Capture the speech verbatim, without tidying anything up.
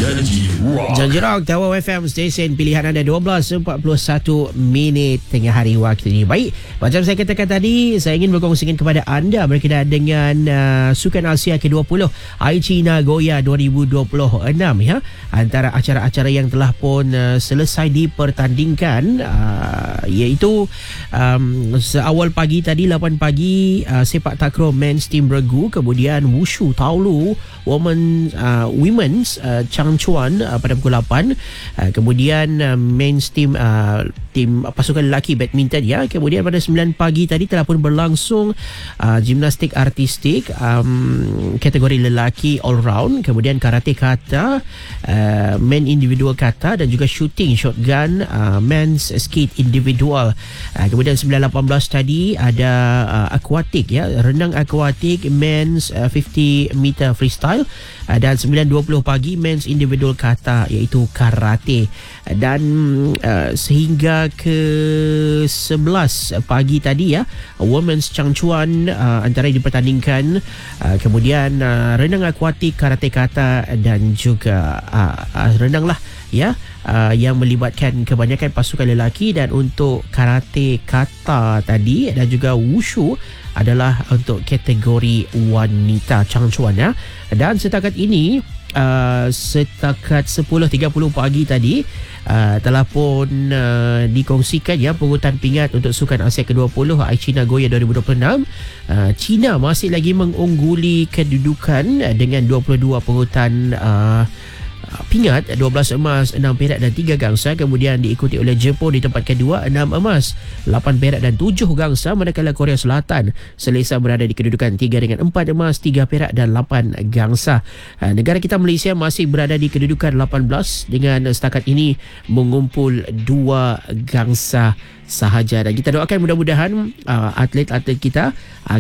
Janji Rock. Janji Rock, Tawau F M Station pilihan anda. Dua belas empat puluh satu minit tengah hari waktu ini. Baik, macam saya katakan tadi, saya ingin berkongsikan kepada anda berkaitan dengan uh, Sukan Asia ke dua puluh Aichi Nagoya dua ribu dua puluh enam, ya. Antara acara-acara yang telah pun uh, selesai dipertandingkan uh, iaitu um, seawal pagi tadi lapan pagi uh, sepak takraw men's team regu, kemudian wushu taulu women uh, women's uh, Changchuan uh, pada pukul lapan, uh, kemudian uh, men's team uh, tim pasukan lelaki badminton, ya. Kemudian pada sembilan pagi tadi telah pun berlangsung uh, gimnastik artistik um, kategori lelaki all round, kemudian karate kata, uh, men individual kata, dan juga shooting shotgun uh, men's skate individual. uh, kemudian sembilan lapan belas tadi ada uh, akuatik, ya, renang akuatik men's uh, lima puluh meter freestyle, uh, dan sembilan dua puluh pagi men's individual kata iaitu karate, dan uh, sehingga ke sebelas pagi tadi, ya, women's Changchuan uh, antara yang dipertandingkan, uh, kemudian uh, renang akuatik, karate kata, dan juga uh, uh, renang lah, ya, uh, yang melibatkan kebanyakan pasukan lelaki. Dan untuk karate kata tadi dan juga wushu adalah untuk kategori wanita Changchuan, ya. Dan setakat ini uh, setakat sepuluh tiga puluh pagi tadi uh, telah pun uh, dikongsikan, ya, pungutan pingat untuk Sukan Asia ke dua puluh Aichi Nagoya dua ribu dua puluh enam. uh, China masih lagi mengungguli kedudukan dengan dua puluh dua pungutan uh, pingat, dua belas emas, enam perak dan tiga gangsa. Kemudian diikuti oleh Jepun di tempat kedua, enam emas, lapan perak dan tujuh gangsa, manakala Korea Selatan selesa berada di kedudukan tiga dengan empat emas, tiga perak dan lapan gangsa. Negara kita Malaysia masih berada di kedudukan lapan belas dengan setakat ini mengumpul dua gangsa sahaja. Dan kita doakan mudah-mudahan uh, atlet-atlet kita uh,